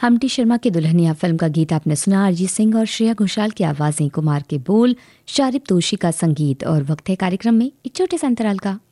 Humpty Sharma के Dulhania film का गीत आपने सुना। अरिजीत सिंह और श्रेया घोषाल की आवाजें, कुमार के बोल, शारिब तोशी का संगीत। और वक्त है कार्यक्रम में एक छोटे से अंतराल का।